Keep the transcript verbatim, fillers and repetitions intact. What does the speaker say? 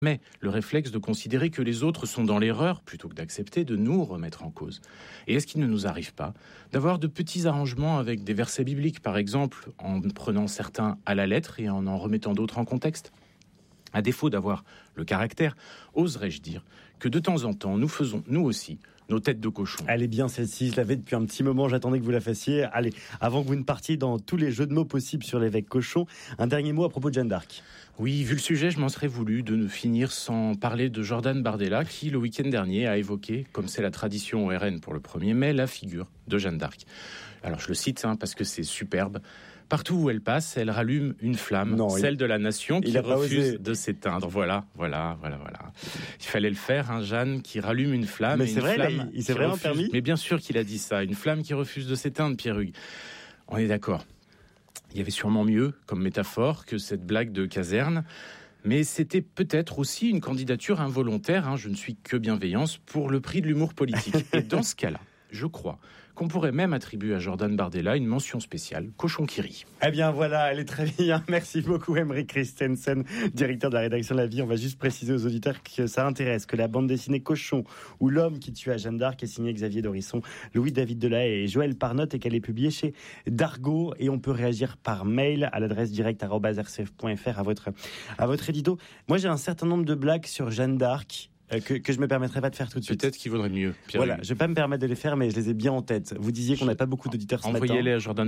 Mais le réflexe de considérer que les autres sont dans l'erreur, plutôt que d'accepter de nous remettre en cause. Et est-ce qu'il ne nous arrive pas d'avoir de petits arrangements avec des versets bibliques, par exemple, en prenant certains à la lettre et en en remettant d'autres en contexte ? À défaut d'avoir le caractère, oserais-je dire que de temps en temps, nous faisons, nous aussi, nos têtes de cochon. Elle est bien celle-ci, je l'avais depuis un petit moment, j'attendais que vous la fassiez. Allez, avant que vous ne partiez dans tous les jeux de mots possibles sur l'évêque cochon, un dernier mot à propos de Jeanne d'Arc. Oui, vu le sujet, je m'en serais voulu de ne finir sans parler de Jordan Bardella qui, le week-end dernier, a évoqué, comme c'est la tradition au R N pour le premier mai, la figure de Jeanne d'Arc. Alors je le cite hein, parce que c'est superbe. Partout où elle passe, elle rallume une flamme, non, celle il... de la nation qui refuse de s'éteindre. Voilà, voilà, voilà, voilà. Il fallait le faire, hein, Jeanne, qui rallume une flamme. Mais c'est une vrai, flamme là, il s'est vraiment refuse... permis. Mais bien sûr qu'il a dit ça. Une flamme qui refuse de s'éteindre, Pierre Hugues. On est d'accord. Il y avait sûrement mieux comme métaphore que cette blague de caserne. Mais c'était peut-être aussi une candidature involontaire, hein, je ne suis que bienveillance, pour le prix de l'humour politique. Et dans ce cas-là, je crois qu'on pourrait même attribuer à Jordan Bardella une mention spéciale, cochon qui rit. Eh bien voilà, elle est très bien. Merci beaucoup Aymeric Christensen, directeur de la rédaction La Vie. On va juste préciser aux auditeurs que ça intéresse, que la bande dessinée Cochon ou L'homme qui tua Jeanne d'Arc est signée Xavier Dorisson, Louis-David Delahaye et Joël Parnotte et qu'elle est publiée chez Dargaud. Et on peut réagir par mail à l'adresse directe arobase r c f point f r à votre, à votre édito. Moi j'ai un certain nombre de blagues sur Jeanne d'Arc. Que, que je me permettrai pas de faire tout de suite. Peut-être qu'il vaudrait mieux, Pierre. Voilà, je vais pas me permettre de les faire, mais je les ai bien en tête. Vous disiez qu'on n'avait pas beaucoup d'auditeurs ce matin. Envoyez-les à Jordan